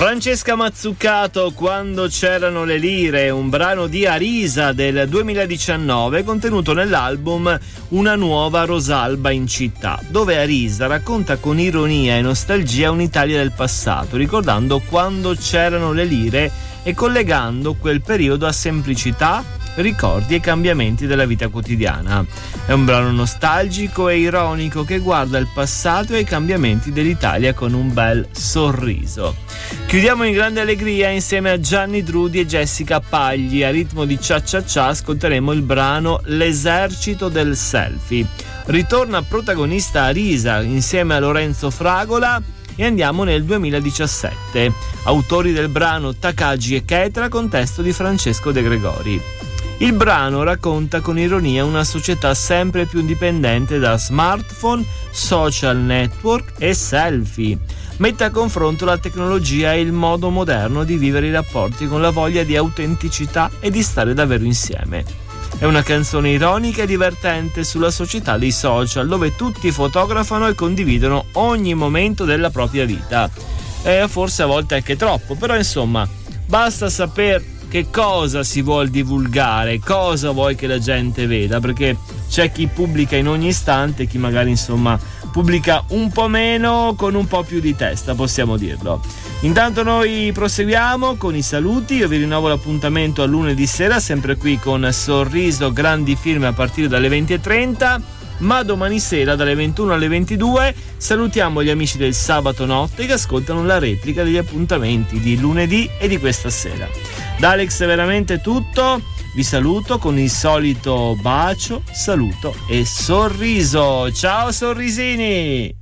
Francesca Mazzucato, Quando c'erano le lire, un brano di Arisa del 2019 contenuto nell'album Una nuova Rosalba in città, dove Arisa racconta con ironia e nostalgia un'Italia del passato, ricordando quando c'erano le lire e collegando quel periodo a semplicità, ricordi e cambiamenti della vita quotidiana. È un brano nostalgico e ironico che guarda il passato e i cambiamenti dell'Italia con un bel sorriso. Chiudiamo in grande allegria insieme a Gianni Drudi e Jessica Pagli. A ritmo di Cia Cia Cia ascolteremo il brano L'esercito del selfie. Ritorna protagonista Arisa insieme a Lorenzo Fragola e andiamo nel 2017. Autori del brano Takagi e Chetra con testo di Francesco De Gregori. Il brano racconta con ironia una società sempre più dipendente da smartphone, social network e selfie. Mette a confronto la tecnologia e il modo moderno di vivere i rapporti con la voglia di autenticità e di stare davvero insieme. È una canzone ironica e divertente sulla società dei social, dove tutti fotografano e condividono ogni momento della propria vita. Forse a volte anche troppo, però insomma, basta sapere che cosa si vuol divulgare, cosa vuoi che la gente veda, perché c'è chi pubblica in ogni istante, chi magari insomma pubblica un po' meno con un po' più di testa, possiamo dirlo. Intanto noi proseguiamo con i saluti. Io vi rinnovo l'appuntamento a lunedì sera, sempre qui con Sorriso, grandi film a partire dalle 20:30, ma domani sera dalle 21 alle 22 salutiamo gli amici del sabato notte che ascoltano la replica degli appuntamenti di lunedì e di questa sera. Da Alex è veramente tutto, vi saluto con il solito bacio, saluto e sorriso. Ciao sorrisini!